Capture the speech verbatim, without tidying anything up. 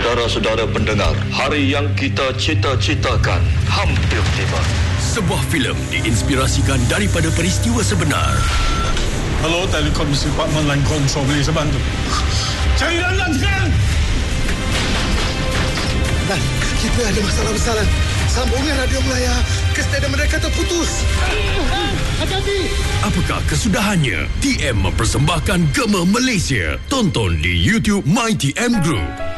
Saudara-saudara pendengar, hari yang kita cita-citakan hampir tiba. Sebuah filem diinspirasikan daripada peristiwa sebenar. Hello, Telekom Department Line Control, boleh saya bantu? Cari Lanlan sekarang! Lan, kita ada masalah besar, Lan. Sambungan radio Melaya ke stadium mereka terputus. Hati-hati! Apakah kesudahannya? T M mempersembahkan Gema Malaysia. Tonton di YouTube My T M Group.